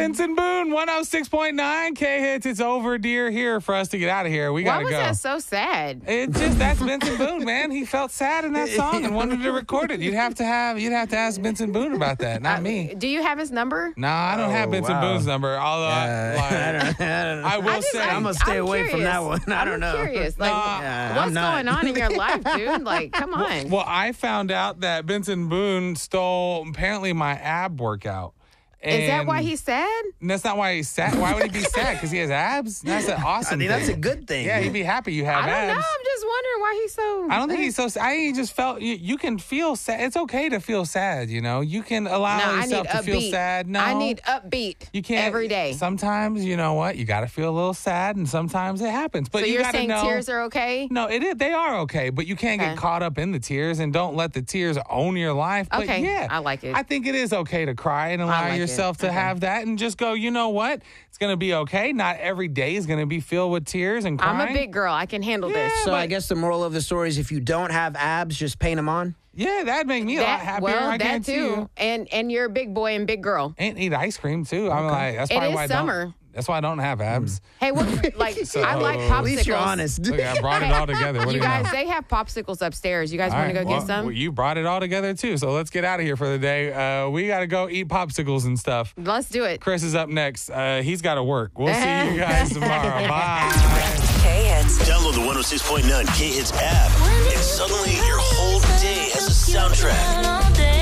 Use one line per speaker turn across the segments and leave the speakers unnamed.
Benson Boone, 106.9 K-Hits. It's over, dear. Here for us to get out of here. We got to go.
Why was that so sad?
That's Benson Boone, man. He felt sad in that song and wanted to record it. You'd have to ask Benson Boone about that, not me.
Do you have his number?
No, I don't have Benson Boone's number. Although I will say
I'm gonna stay away from that one. I don't know.
I'm curious. Like, what's going on in your life, dude? Like, come on.
Well, I found out that Benson Boone stole apparently my ab workout.
Is that why he's sad?
That's not why he's sad. Why would he be sad? Because he has abs? That's an awesome thing.
That's a good thing.
Yeah, he'd be happy you have abs.
I don't know. I'm just wondering why he's so...
I don't think he's so sad. I just felt you can feel sad. It's okay to feel sad, you know? You can allow yourself to feel sad. No,
I need upbeat every day.
Sometimes, you know what? You got to feel a little sad, and sometimes it happens. But
so
you're
saying tears are okay?
No, they are okay, but you can't get caught up in the tears, and don't let the tears own your life. But
okay,
yeah,
I like it.
I think it is okay to cry and allow yourself to have that. And just go, you know what? It's going to be okay. Not every day is going to be filled with tears and crying.
I'm a big girl. I can handle this.
So I guess the moral of the story is if you don't have abs, just paint them on.
Yeah, that'd make me a lot happier.
Well,
I
that too.
You.
And you're a big boy and big girl.
And eat ice cream too. I'm like, that's probably why
summer.
That's why I don't have abs.
Hey, I like popsicles.
At least you're honest.
Look, I brought it all together. What
you
do
guys,
know?
they have popsicles upstairs. You guys want to go get some?
Well, you brought it all together too. So let's get out of here for the day. We got to go eat popsicles and stuff.
Let's do it.
Chris is up next. He's got to work. We'll see you guys tomorrow. Bye.
K-Hits. Download the 106.9 K-Hits app, and suddenly your whole day has a soundtrack.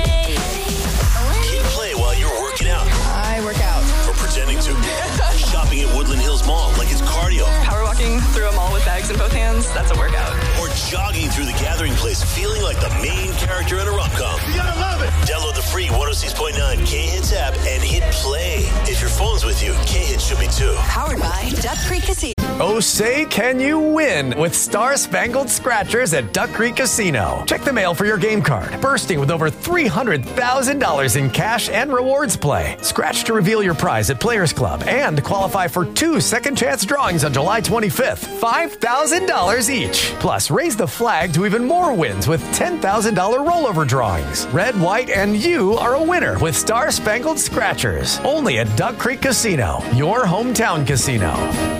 Hit play while you're working out.
I work out.
Or pretending to. Shopping at Woodland Hills Mall like it's cardio.
Power walking through a mall with bags in both hands, that's a workout.
Or jogging through the gathering place feeling like the main character in a rom-com. You gotta love it. Download the free 106.9 K-Hits app and hit play. If your phone's with you, K-Hits should be too.
Powered by Duck Creek Casino.
Oh, say can you win with Star Spangled Scratchers at Duck Creek Casino. Check the mail for your game card, bursting with over $300,000 in cash and rewards play. Scratch to reveal your prize at Players Club and qualify for 2 second chance drawings on July 25th, $5,000 each. Plus, raise the flag to even more wins with $10,000 rollover drawings. Red, white, and you are a winner with Star Spangled Scratchers. Only at Duck Creek Casino, your hometown casino.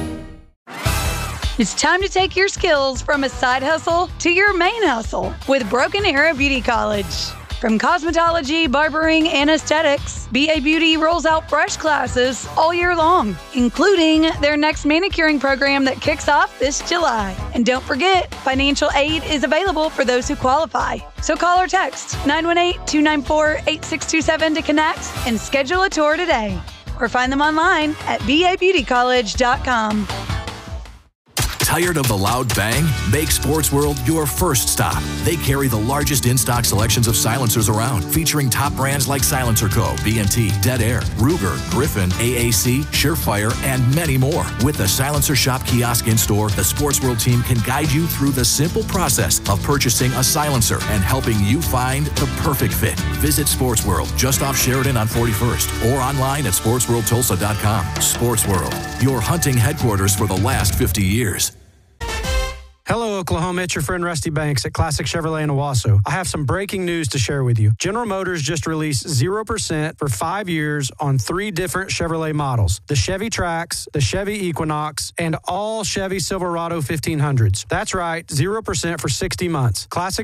It's time to take your skills from a side hustle to your main hustle with Broken Arrow Beauty College. From cosmetology, barbering, and aesthetics, BA Beauty rolls out fresh classes all year long, including their next manicuring program that kicks off this July. And don't forget, financial aid is available for those who qualify. So call or text 918-294-8627 to connect and schedule a tour today. Or find them online at babeautycollege.com.
Tired of the loud bang? Make Sports World your first stop. They carry the largest in-stock selections of silencers around, featuring top brands like Silencer Co., B&T, Dead Air, Ruger, Griffin, AAC, Surefire, and many more. With the Silencer Shop kiosk in-store, the Sports World team can guide you through the simple process of purchasing a silencer and helping you find the perfect fit. Visit Sports World just off Sheridan on 41st or online at sportsworldtulsa.com. Sports World, your hunting headquarters for the last 50 years.
Hello, Oklahoma. It's your friend Rusty Banks at Classic Chevrolet in Owasso. I have some breaking news to share with you. General Motors just released 0% for 5 years on 3 different Chevrolet models. The Chevy Trax, the Chevy Equinox, and all Chevy Silverado 1500s. That's right, 0% for 60 months. Classic